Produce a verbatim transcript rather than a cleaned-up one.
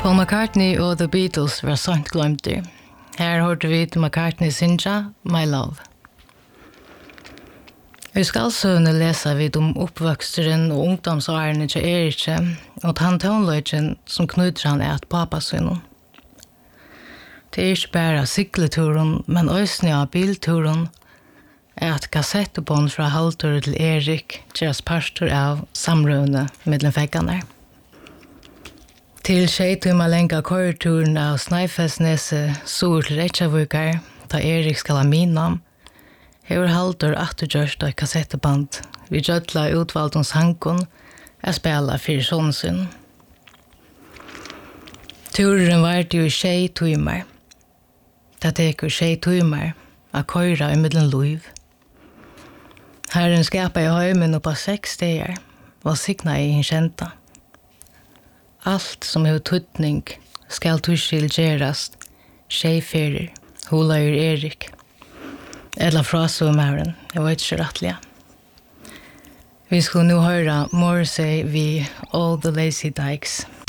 Paul McCartney og The Beatles var sant glemte. Her hørte vi til McCartney synja My Love. Vi skal søvne lese vid om oppvøksteren og ungdomsårene til Erikse, og han tonløgjen som knyter han et papasønnen. Det er ikke bare sykleturen, men også av bilturen, er at kassettebånd fra halvtur til Erik gjøres parter av samrøvende mellom veggene. Til tjejtumma länga korreturen av Snæfellsnese sur til Reykjavíkar, da Erik skal ha minam, hever halvtur attergjørst av kassetteband vi gjødla utvalgt om sankon er spela fyrir sånnsyn. Turen var jo tjej tumar. Det tekur tjej tumar a køyra i middelen luiv. Herren skapa i høymen oppa seks stegar og signa i hin kjenta. Alt som er tutning skal tuskil gerast, tjejferir, hulaur Erik. Eller frasumæren, jeg vet ikke rettelig. Vi skulle nu høre Morrissey vi All the Lazy Dykes.